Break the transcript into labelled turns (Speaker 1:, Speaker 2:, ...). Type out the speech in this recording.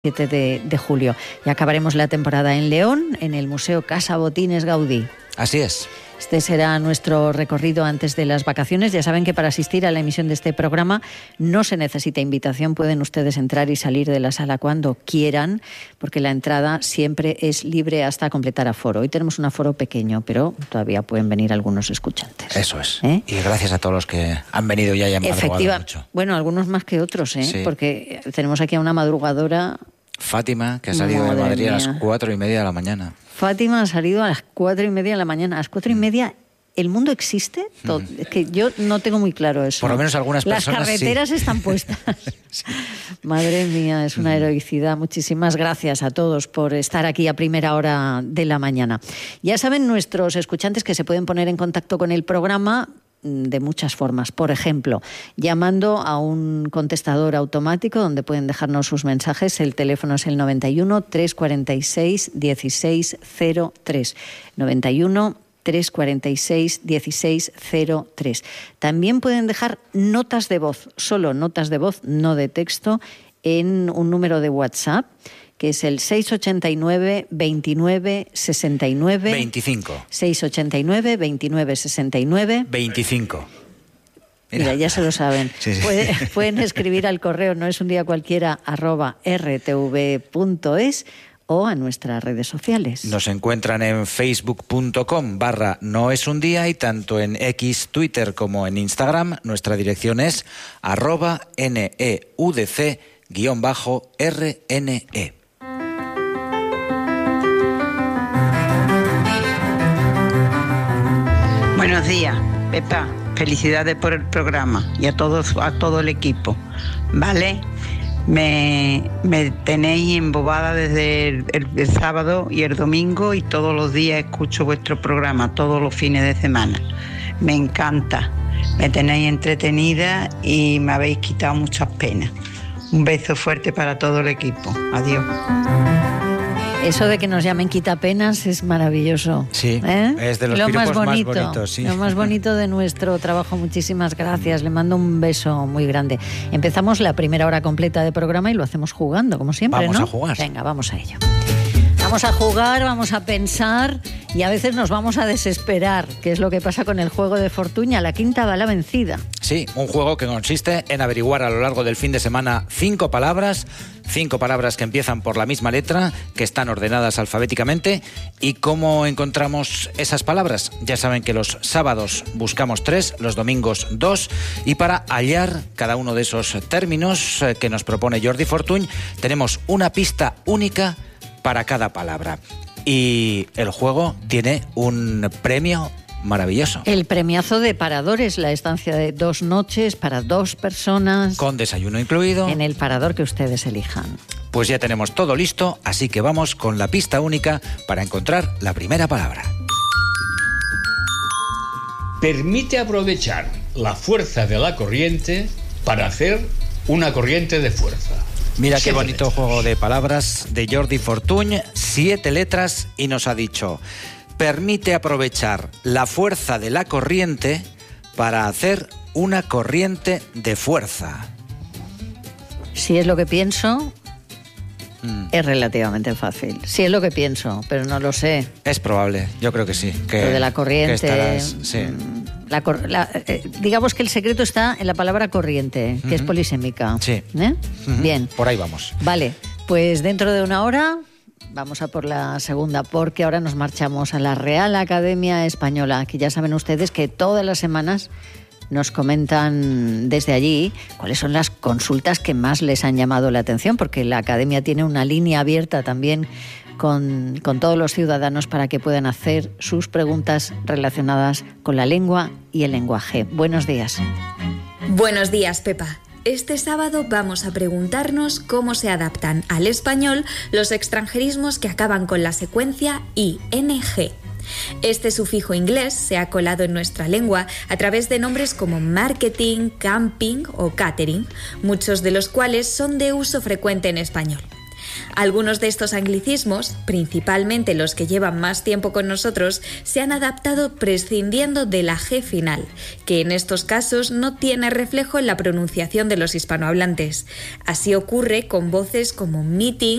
Speaker 1: 7 de julio. Y acabaremos la temporada en León, en el Museo Casa Botines Gaudí.
Speaker 2: Así es.
Speaker 1: Este será nuestro recorrido antes de las vacaciones. Ya saben que para asistir a la emisión de este programa no se necesita invitación. Pueden ustedes entrar y salir de la sala cuando quieran, porque la entrada siempre es libre hasta completar aforo. Hoy tenemos un aforo pequeño, pero todavía pueden venir algunos escuchantes.
Speaker 2: Eso es. Y gracias a todos los que han venido ya y han madrugado mucho.
Speaker 1: Bueno, algunos más que otros,
Speaker 2: Sí.
Speaker 1: Porque tenemos aquí a una madrugadora...
Speaker 2: Fátima, que ha salido de Madrid a las 4:30 de la mañana.
Speaker 1: Fátima ha salido a las 4:30 de la mañana. A las 4:30, ¿el mundo existe? Es que yo no tengo muy claro eso.
Speaker 2: Por lo menos algunas personas
Speaker 1: Las carreteras
Speaker 2: sí.
Speaker 1: Están puestas.
Speaker 2: Sí.
Speaker 1: Madre mía, es una heroicidad. Muchísimas gracias a todos por estar aquí a primera hora de la mañana. Ya saben nuestros escuchantes que se pueden poner en contacto con el programa de muchas formas. Por ejemplo, llamando a un contestador automático donde pueden dejarnos sus mensajes. El teléfono es el 91 346 1603. 91 346 1603. También pueden dejar notas de voz, solo notas de voz, no de texto, en un número de WhatsApp, que es el 689 29 69
Speaker 2: 25.
Speaker 1: 689 29 69
Speaker 2: 25.
Speaker 1: Mira, ya se lo saben.
Speaker 2: Sí.
Speaker 1: Pueden escribir al correo noesundiacualquiera@rtv.es o a nuestras redes sociales.
Speaker 2: Nos encuentran en facebook.com/noesundía y tanto en X, Twitter como en Instagram. Nuestra dirección es @neudc_rne.
Speaker 3: Buenos días, Pepa. Felicidades por el programa y a todo el equipo. ¿Vale? Me tenéis embobada desde el sábado y el domingo y todos los días escucho vuestro programa, todos los fines de semana. Me encanta. Me tenéis entretenida y me habéis quitado muchas penas. Un beso fuerte para todo el equipo. Adiós.
Speaker 1: Eso de que nos llamen quitapenas es maravilloso.
Speaker 2: Sí, es de los piropos más bonitos. Sí.
Speaker 1: Lo más bonito de nuestro trabajo. Muchísimas gracias. Le mando un beso muy grande. Empezamos la primera hora completa de programa y lo hacemos jugando, como siempre,
Speaker 2: Vamos
Speaker 1: ¿no?
Speaker 2: a jugar.
Speaker 1: Venga, vamos a ello. Vamos a jugar, vamos a pensar y a veces nos vamos a desesperar, que es lo que pasa con el juego de Fortuña. La quinta va la vencida.
Speaker 2: Sí, un juego que consiste en averiguar a lo largo del fin de semana 5 palabras que empiezan por la misma letra, que están ordenadas alfabéticamente. ¿Y cómo encontramos esas palabras? Ya saben que los sábados buscamos 3, los domingos 2, y para hallar cada uno de esos términos que nos propone Jordi Fortuny, tenemos una pista única para cada palabra. Y el juego tiene un premio maravilloso.
Speaker 1: El premiazo de Paradores, la estancia de 2 noches para 2 personas.
Speaker 2: Con desayuno incluido.
Speaker 1: En el parador que ustedes elijan.
Speaker 2: Pues ya tenemos todo listo, así que vamos con la pista única para encontrar la primera palabra.
Speaker 4: Permite aprovechar la fuerza de la corriente para hacer una corriente de fuerza.
Speaker 2: Mira qué
Speaker 4: 7
Speaker 2: bonito
Speaker 4: letras.
Speaker 2: juego de palabras de Jordi Fortuny, 7 letras, y nos ha dicho: permite aprovechar la fuerza de la corriente para hacer una corriente de fuerza.
Speaker 1: Si es lo que pienso, es relativamente fácil. Si es lo que pienso, pero no lo sé.
Speaker 2: Es probable, yo creo que sí. Que,
Speaker 1: Lo de la corriente.
Speaker 2: que estarás, sí.
Speaker 1: Digamos que el secreto está en la palabra corriente, que es polisémica.
Speaker 2: Sí.
Speaker 1: Bien.
Speaker 2: Por ahí vamos.
Speaker 1: Vale, pues dentro de una hora vamos a por la segunda, porque ahora nos marchamos a la Real Academia Española, que ya saben ustedes que todas las semanas nos comentan desde allí cuáles son las consultas que más les han llamado la atención, porque la Academia tiene una línea abierta también con todos los ciudadanos para que puedan hacer sus preguntas relacionadas con la lengua y el lenguaje. Buenos días.
Speaker 5: Buenos días, Pepa. Este sábado vamos a preguntarnos cómo se adaptan al español los extranjerismos que acaban con la secuencia ING. Este sufijo inglés se ha colado en nuestra lengua a través de nombres como marketing, camping o catering, muchos de los cuales son de uso frecuente en español. Algunos de estos anglicismos, principalmente los que llevan más tiempo con nosotros, se han adaptado prescindiendo de la G final, que en estos casos no tiene reflejo en la pronunciación de los hispanohablantes. Así ocurre con voces como meeting,